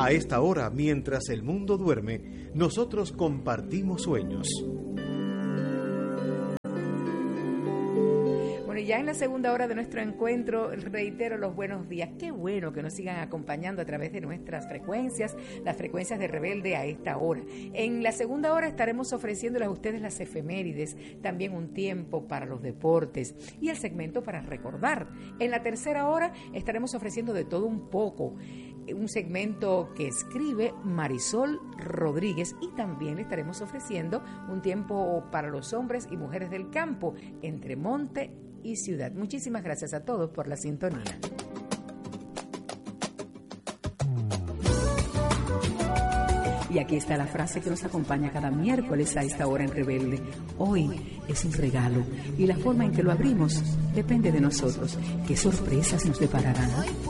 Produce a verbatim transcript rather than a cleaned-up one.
A esta hora, mientras el mundo duerme, nosotros compartimos sueños. Bueno, ya en la segunda hora de nuestro encuentro, reitero los buenos días. Qué bueno que nos sigan acompañando a través de nuestras frecuencias, las frecuencias de Rebelde a esta hora. En la segunda hora estaremos ofreciéndoles a ustedes las efemérides, también un tiempo para los deportes y el segmento para recordar. En la tercera hora estaremos ofreciendo de todo un poco, un segmento que escribe Marisol Rodríguez, y también le estaremos ofreciendo un tiempo para los hombres y mujeres del campo, entre monte y ciudad. Muchísimas gracias a todos por la sintonía. Y aquí está la frase que nos acompaña cada miércoles a esta hora en Rebelde. Hoy es un regalo y la forma en que lo abrimos depende de nosotros. ¿Qué sorpresas nos depararán?